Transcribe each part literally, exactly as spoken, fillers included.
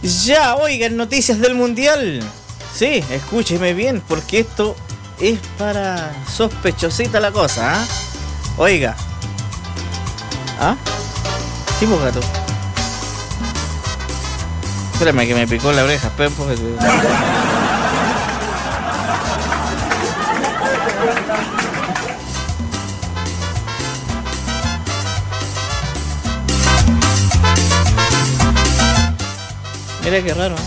Ya, oigan, noticias del mundial. Sí, escúcheme bien, porque esto es para sospechosita la cosa, ¿ah? ¿eh? Oiga. ¿Ah? Sí, pues, gato. Espérame que me picó la oreja, espera un poquito. Mira qué raro, ¿eh?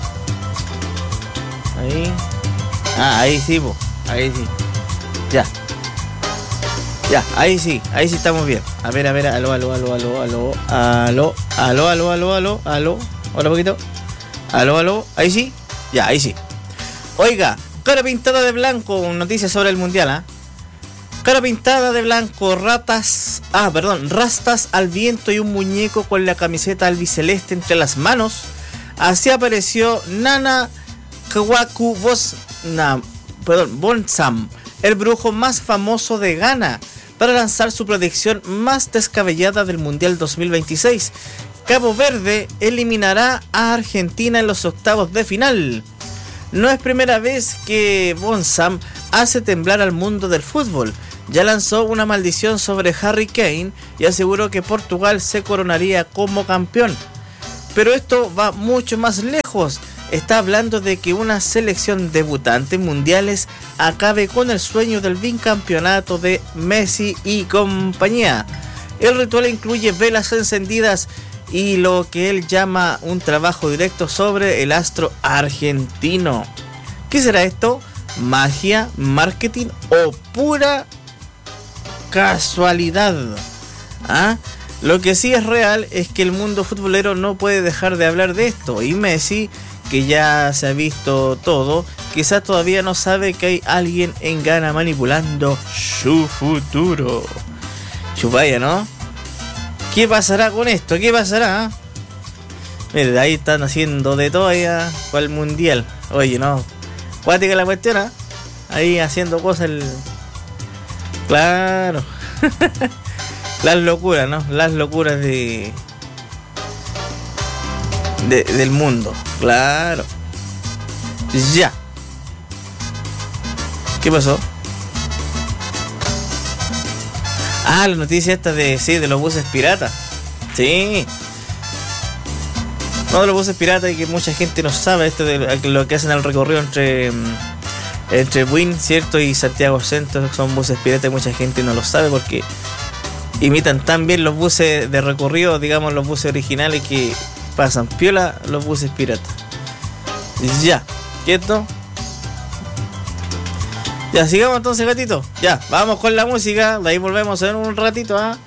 Ahí. Ah, ahí sí, po. Ahí sí. Ya. Ya, ahí sí, ahí sí estamos bien. A ver, a ver, aló, aló, aló, aló, aló, aló, aló, aló, aló, aló, aló. Hola, poquito. Aló, aló, ahí sí. Ya, ahí sí. Oiga, cara pintada de blanco, noticias sobre el mundial, ¿ah? ¿eh? Cara pintada de blanco, ratas, ah, perdón, rastas al viento y un muñeco con la camiseta albiceleste entre las manos. Así apareció Nana Kwaku Bosna, perdón, Bonsam, el brujo más famoso de Ghana, para lanzar su predicción más descabellada del Mundial dos mil veintiséis. Cabo Verde eliminará a Argentina en los octavos de final. No es primera vez que Bonsam hace temblar al mundo del fútbol. Ya lanzó una maldición sobre Harry Kane y aseguró que Portugal se coronaría como campeón. Pero esto va mucho más lejos. Está hablando de que una selección debutante en mundiales acabe con el sueño del bicampeonato de Messi y compañía. El ritual incluye velas encendidas y lo que él llama un trabajo directo sobre el astro argentino. ¿Qué será esto? ¿Magia, marketing o pura casualidad? ¿Ah? Lo que sí es real es que el mundo futbolero no puede dejar de hablar de esto, y Messi, que ya se ha visto todo, quizás todavía no sabe que hay alguien en Ghana manipulando su futuro. Chupaya, ¿no? ¿Qué pasará con esto? ¿Qué pasará? Mire, ahí están haciendo de todo ya para el mundial. Oye, no, cuática la cuestión, ¿eh? Ahí haciendo cosas el... Claro. Las locuras, ¿no? Las locuras de... de del mundo. Claro. Ya. ¿Qué pasó? Ah, la noticia esta de... Sí, de los buses piratas. Sí. No, de los buses piratas, y que mucha gente no sabe esto de lo que hacen el recorrido entre... entre Buin, ¿cierto? Y Santiago Centro. Son buses piratas y mucha gente no lo sabe porque... imitan tan bien los buses de recorrido, digamos los buses originales, que pasan piola los buses piratas. Ya, ¿quieto? Ya, sigamos entonces, gatito. Ya, vamos con la música, de ahí volvemos en un ratito, ¿ah? ¿eh?